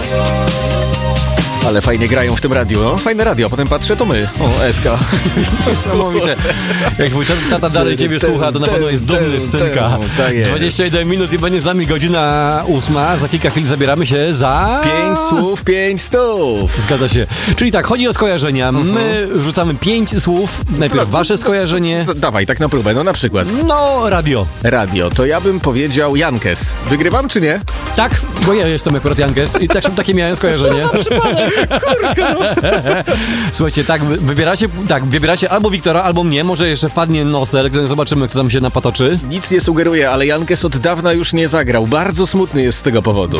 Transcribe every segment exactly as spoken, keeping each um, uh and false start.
Ale fajnie grają w tym radiu. No, fajne radio, a potem patrzę, to my. O, S K. Niesamowite. Jak twój tata dalej ciebie słucha, to na pewno jest dumny z synka. dwadzieścia jeden minut i będzie z nami godzina ósma. Za kilka chwil zabieramy się za... Pięć słów, pięć stów. Zgadza się. Czyli tak, chodzi o skojarzenia. Uh-huh. My rzucamy pięć słów. Najpierw no, wasze skojarzenie. No, dawaj, tak na próbę. No na przykład. No, radio. Radio. To ja bym powiedział Jankes. Wygrywam czy nie? Tak, bo ja jestem akurat Jankes i tak, takie miałem skojarzenie. Kurka, no. Słuchajcie, tak, wybieracie, tak, wybieracie albo Wiktora, albo mnie. Może jeszcze wpadnie Nosel, zobaczymy, kto tam się napatoczy. Nic nie sugeruje, ale Jankes od dawna już nie zagrał. Bardzo smutny jest z tego powodu.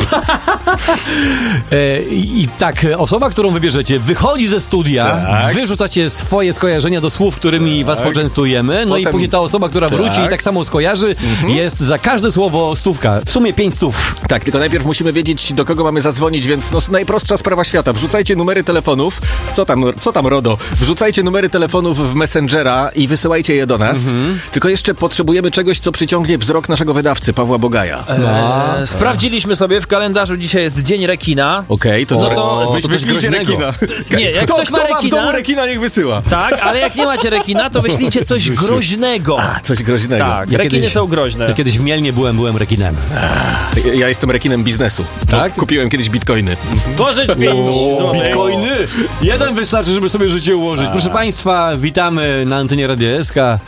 e, I, I tak, osoba, którą wybierzecie, wychodzi ze studia, tak. Wyrzucacie swoje skojarzenia do słów, którymi tak. was poczęstujemy, no Potem... i później ta osoba, która wróci tak. i tak samo skojarzy, mhm. jest za każde słowo stówka. W sumie pięć stów. Tak, tylko najpierw musimy wiedzieć, do kogo mamy zadzwonić, więc no, najprostsza sprawa świata. Wrzucajcie numery telefonów. Co tam, co tam, Rodo? Wrzucajcie numery telefonów w Messengera i wysyłajcie je do nas. Mhm. Tylko jeszcze potrzebujemy czegoś, co przyciągnie wzrok naszego wydawcy, Pawła Bogaja. Eee, sprawdziliśmy sobie w kalendarzu, dzisiaj jest Dzień Rekina. Okej, okay, to, no to, wyś, wyślijcie rekina. Nie, jak kto, ktoś kto ma, rekina, ma w domu rekina, niech wysyła. Tak, ale jak nie macie rekina, to wyślijcie coś groźnego. A, coś groźnego. Tak, ja rekiny kiedyś, są groźne. Ja kiedyś w Mielnie byłem, byłem rekinem. Ja, ja jestem rekinem biznesu. Tak? Kupiłem kiedyś bitcoiny. Pożycz pięć złotych. Bitcoiny? Jeden wystarczy, żeby sobie życie ułożyć. A. Proszę Państwa, witamy na antenie Radia S K.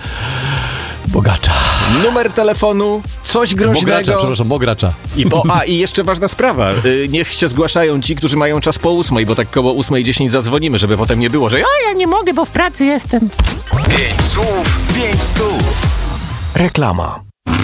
Bogacza. Numer telefonu, coś groźnego. Bogracza, przepraszam, Bogracza. I po, a, i jeszcze ważna sprawa. Yy, niech się zgłaszają ci, którzy mają czas po ósmej, bo tak koło ósmej dziesięć zadzwonimy, żeby potem nie było, że a ja nie mogę, bo w pracy jestem. Pięć słów, pięć stów. Reklama.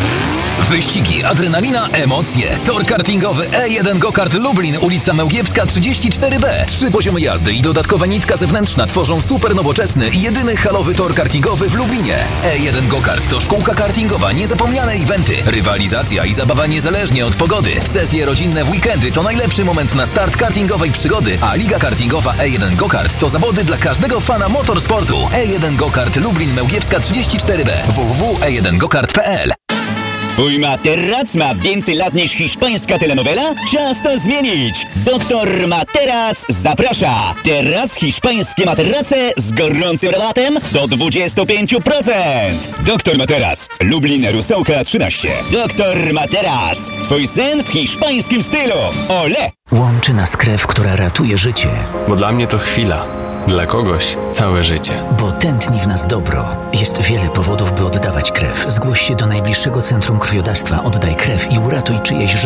Wyścigi, adrenalina, emocje. Tor kartingowy E jeden Go-Kart Lublin, ulica Mełgiewska trzydzieści cztery B. Trzy poziomy jazdy i dodatkowa nitka zewnętrzna tworzą super nowoczesny i jedyny halowy tor kartingowy w Lublinie. E jeden Go-Kart to szkółka kartingowa, niezapomniane eventy, rywalizacja i zabawa niezależnie od pogody. Sesje rodzinne w weekendy to najlepszy moment na start kartingowej przygody, a Liga Kartingowa E jeden Go-Kart to zawody dla każdego fana motorsportu. E jeden Go-Kart Lublin Mełgiewska trzydzieści cztery B. w w w kropka e jeden gokart kropka p l. Twój materac ma więcej lat niż hiszpańska telenowela? Czas to zmienić! Doktor Materac zaprasza! Teraz hiszpańskie materace z gorącym rabatem do dwadzieścia pięć procent! Doktor Materac, Lublin, Rusełka trzynaście. Doktor Materac, twój sen w hiszpańskim stylu! Ole! Łączy nas krew, która ratuje życie. Bo dla mnie to chwila. Dla kogoś całe życie. Bo tętni w nas dobro. Jest wiele powodów, by oddawać krew. Zgłoś się do najbliższego centrum krwiodawstwa, oddaj krew i uratuj czyjeś życie.